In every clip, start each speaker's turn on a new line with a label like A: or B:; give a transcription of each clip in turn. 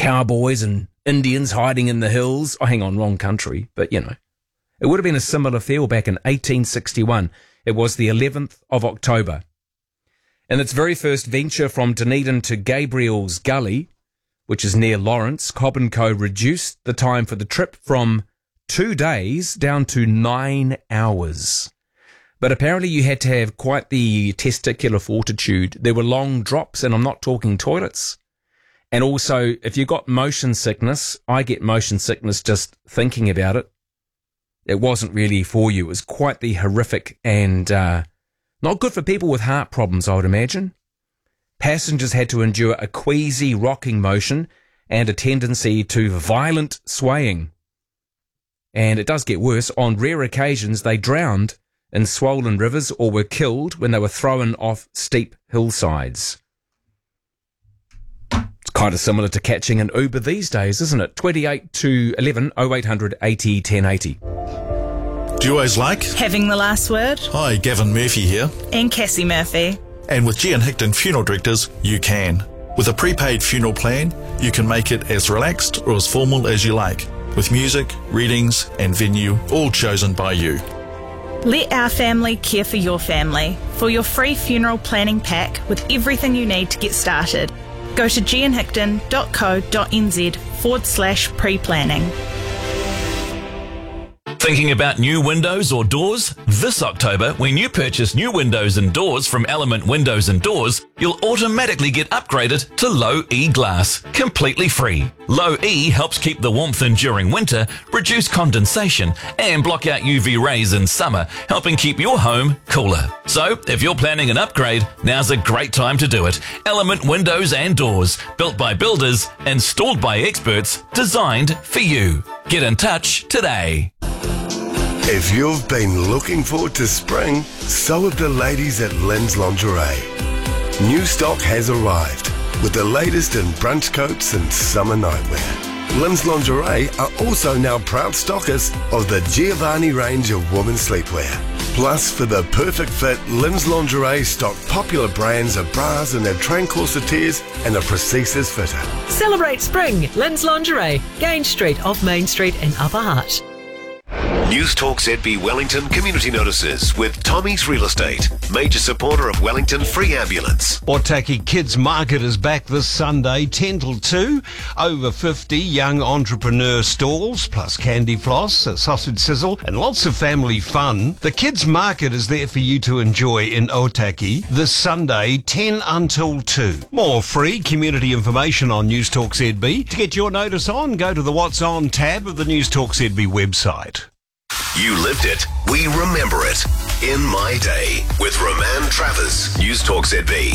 A: cowboys and Indians hiding in the hills. Oh, hang on, wrong country. But, it would have been a similar feel back in 1861. It was the 11th of October. In its very first venture from Dunedin to Gabriel's Gully, which is near Lawrence, Cobb & Co. reduced the time for the trip from 2 days down to 9 hours. But apparently you had to have quite the testicular fortitude. There were long drops, and I'm not talking toilets. And also, if you got motion sickness, I get motion sickness just thinking about it. It wasn't really for you. It was quite the horrific and not good for people with heart problems, I would imagine. Passengers had to endure a queasy rocking motion and a tendency to violent swaying. And it does get worse. On rare occasions, they drowned in swollen rivers or were killed when they were thrown off steep hillsides. It's kind of similar to catching an Uber these days, isn't it? 28 to 11 0800 80 1080.
B: Do you always like
C: having the last word?
B: Hi, Gavin Murphy here.
C: And Cassie Murphy.
B: And with G and Hickton Funeral Directors, you can. With a prepaid funeral plan, you can make it as relaxed or as formal as you like, with music, readings and venue all chosen by you.
C: Let our family care for your family. For your free funeral planning pack with everything you need to get started, go to gianhickton.co.nz/pre-planning.
D: Thinking about new windows or doors? This October, when you purchase new windows and doors from Element Windows and Doors, you'll automatically get upgraded to Low E glass, completely free. Low E helps keep the warmth in during winter, reduce condensation, and block out UV rays in summer, helping keep your home cooler. So, if you're planning an upgrade, now's a great time to do it. Element Windows and Doors, built by builders, installed by experts, designed for you. Get in touch today.
E: If you've been looking forward to spring, so have the ladies at Lynn's Lingerie. New stock has arrived with the latest in brunch coats and summer nightwear. Lynn's Lingerie are also now proud stockers of the Giovanni range of women's sleepwear. Plus, for the perfect fit, Lynn's Lingerie stock popular brands of bras and their train corsetiers and a prosthesis fitter.
F: Celebrate spring, Lynn's Lingerie, Gage Street off Main Street in Upper Hutt.
G: News Talk ZB Wellington community notices with Tommy's Real Estate, major supporter of Wellington Free Ambulance.
H: Otaki Kids Market is back this Sunday, 10 till 2. Over 50 young entrepreneur stalls, plus candy floss, a sausage sizzle, and lots of family fun. The Kids Market is there for you to enjoy in Otaki this Sunday, 10 until 2. More free community information on News Talk ZB. To get your notice on, go to the What's On tab of the News Talk ZB website.
G: You lived it. We remember it. In My Day with Roman Travers. News Talk ZB.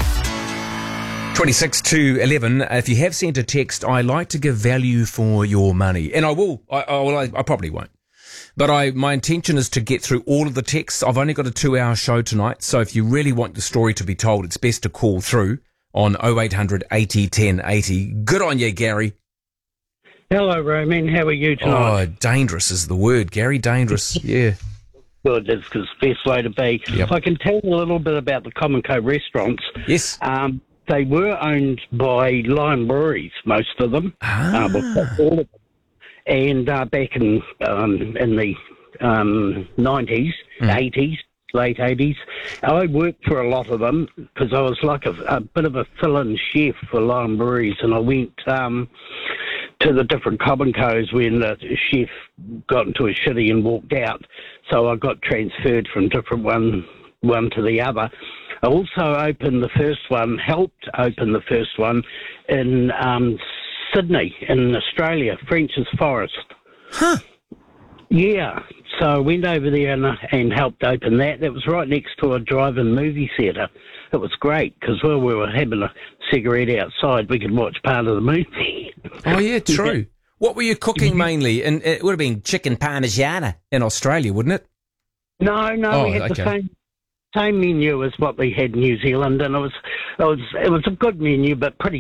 A: 26 to 11. If you have sent a text, I like to give value for your money. And I will. I probably won't. But my intention is to get through all of the texts. I've only got a 2-hour show tonight. So if you really want the story to be told, it's best to call through on 0800 80 1080. Good on you, Gary.
I: Hello, Roman. How are you tonight?
A: Oh, dangerous is the word, Gary. Dangerous, yeah.
I: Good, that's the best way to be.
A: Yep.
I: I can tell you a little bit about the Common Co restaurants.
A: Yes.
I: They were owned by Lion Breweries, most of them. All of them. And back in the 90s, 80s, late 80s, I worked for a lot of them because I was like a bit of a fill-in chef for Lion Breweries, and I went to the different Common Co's when the chef got into a shitty and walked out. So I got transferred from different one to the other. I also helped open the first one in Sydney, in Australia, French's Forest.
A: Huh.
I: Yeah. So I went over there and helped open that. That was right next to a drive-in movie theatre. It was great because while we were having a cigarette outside, we could watch part of the movie.
A: Oh, yeah, true. What were you cooking mainly? And it would have been chicken parmigiana in Australia, wouldn't it?
I: No, we had the same menu as what we had in New Zealand, and it was a good menu, but pretty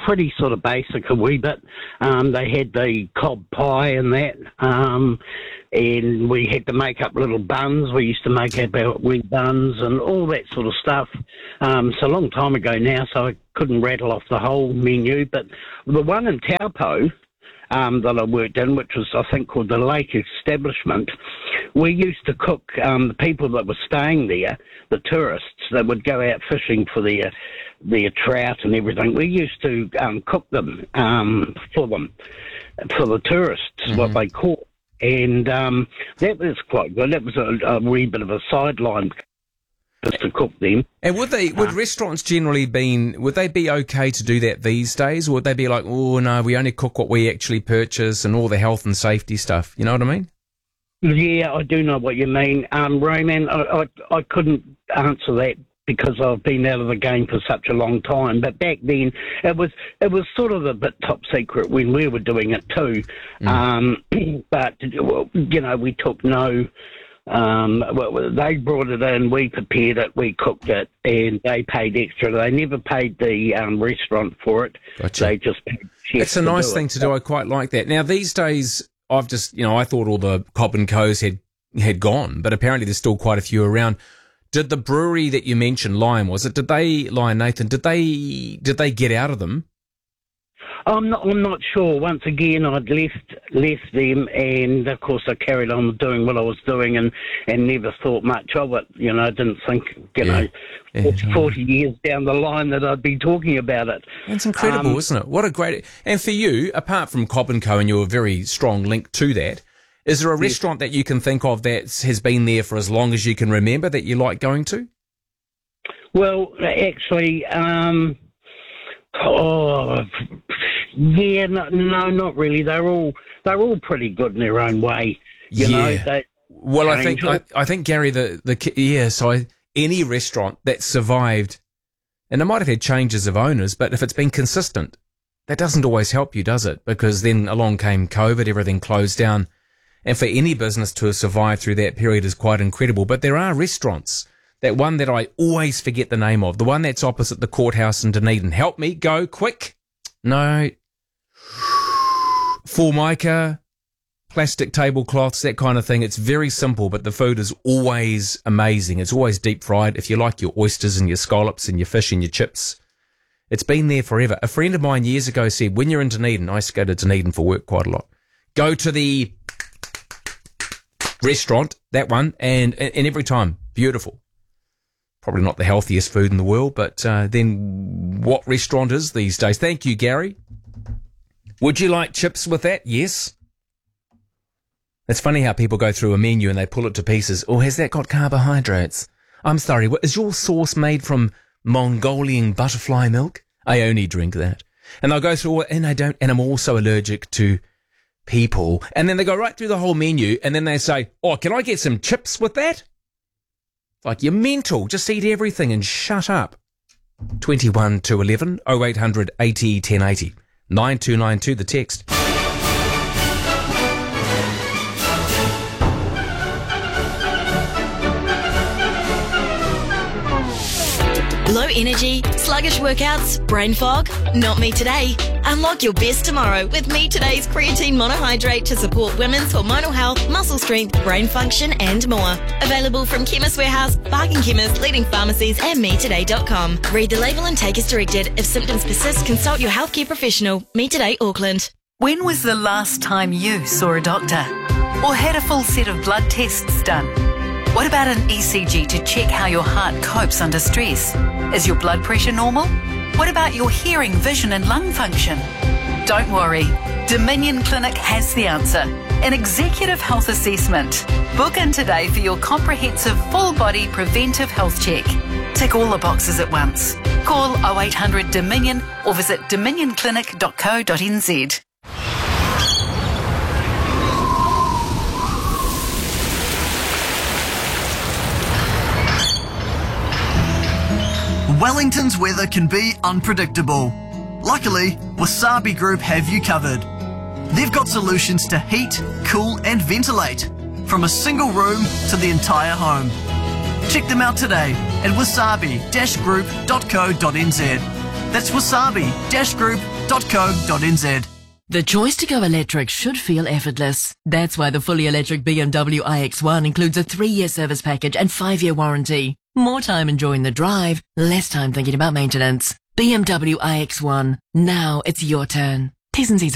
I: pretty sort of basic a wee bit. They had the cob pie and that, and we had to make up little buns. We used to make up our wee buns and all that sort of stuff. It's a long time ago now, so I couldn't rattle off the whole menu. But the one in Taupo that I worked in, which was, I think, called the Lake Establishment, we used to cook the people that were staying there, the tourists that would go out fishing for their trout and everything. We used to cook them for the tourists, what they caught. And that was quite good. That was a wee bit of a sideline just to cook them.
A: And would restaurants generally would they be okay to do that these days? Or would they be like, oh no, we only cook what we actually purchase and all the health and safety stuff? You know what I mean?
I: Yeah, I do know what you mean. Roman, I couldn't answer that because I've been out of the game for such a long time. But back then, it was sort of a bit top secret when we were doing it too. But, you know, we took no... they brought it in, we prepared it, we cooked it, and they paid extra. They never paid the restaurant for it.
A: Gotcha.
I: They just paid chefs.
A: It's a nice thing to do. I quite like that. Now, these days, I thought all the Cobb & Co's had gone, but apparently there's still quite a few around. Did the brewery that you mentioned, Lion, Nathan, did they get out of them?
I: I'm not sure. Once again, I'd left them, and of course I carried on doing what I was doing, and never thought much of it. You know, I didn't think, 40 years down the line that I'd be talking about it.
A: It's incredible, isn't it? What a great... And for you, apart from Cobb & Co, and you're a very strong link to that, is there a restaurant that you can think of that has been there for as long as you can remember that you like going to?
I: Well, actually... no, not really. They're all pretty good in their own way. You know.
A: Well, I think Gary, any restaurant that survived, and it might have had changes of owners, but if it's been consistent, that doesn't always help you, does it? Because then along came COVID, everything closed down, and for any business to survive through that period is quite incredible. But there are restaurants. That one that I always forget the name of, the one that's opposite the courthouse in Dunedin. Help me, go, quick. No. Formica, plastic tablecloths, that kind of thing. It's very simple, but the food is always amazing. It's always deep fried. If you like your oysters and your scallops and your fish and your chips, it's been there forever. A friend of mine years ago said, when you're in Dunedin, I used to go to Dunedin for work quite a lot, go to the restaurant, that one, and every time, beautiful. Probably not the healthiest food in the world, but then what restaurant is these days? Thank you, Gary. Would you like chips with that? Yes. It's funny how people go through a menu and they pull it to pieces. Oh, has that got carbohydrates? I'm sorry, is your sauce made from Mongolian butterfly milk? I only drink that. And they'll go through, and I don't, and I'm also allergic to people. And then they go right through the whole menu, and then they say, oh, can I get some chips with that? Like, you're mental. Just eat everything and shut up. 21 to 11, 0800 80 1080. 9292, the text.
J: Low energy, sluggish workouts, brain fog? Not me today. Unlock your best tomorrow with Me Today's creatine monohydrate to support women's hormonal health, muscle strength, brain function and more. Available from Chemist Warehouse, Bargain Chemist, leading pharmacies and metoday.com. Read the label and take as directed. If symptoms persist, consult your healthcare professional. Me Today Auckland.
K: When was the last time you saw a doctor? Or had a full set of blood tests done? What about an ECG to check how your heart copes under stress? Is your blood pressure normal? What about your hearing, vision and lung function? Don't worry, Dominion Clinic has the answer. An executive health assessment. Book in today for your comprehensive full-body preventive health check. Tick all the boxes at once. Call 0800 Dominion or visit dominionclinic.co.nz.
L: Wellington's weather can be unpredictable. Luckily, Wasabi Group have you covered. They've got solutions to heat, cool and ventilate, from a single room to the entire home. Check them out today at wasabi-group.co.nz. That's wasabi-group.co.nz. bmw.co.nz.
M: The choice to go electric should feel effortless. That's why the fully electric BMW iX1 includes a 3-year service package and 5-year warranty. More time enjoying the drive, less time thinking about maintenance. BMW iX1. Now it's your turn. T's and C's